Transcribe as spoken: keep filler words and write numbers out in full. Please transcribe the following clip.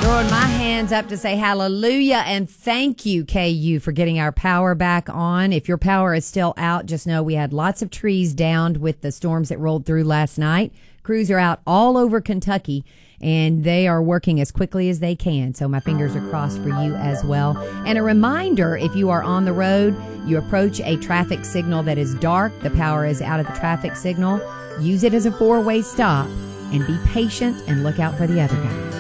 Throwing my hands up to say hallelujah and thank you, K U, for getting our power back on. If your power is still out, just know we had lots of trees downed with the storms that rolled through last night. Crews are out all over Kentucky, and they are working as quickly as they can. So my fingers are crossed for you as well. And a reminder, if you are on the road, you approach a traffic signal that is dark, the power is out of the traffic signal, use it as a four-way stop, and be patient and look out for the other guy.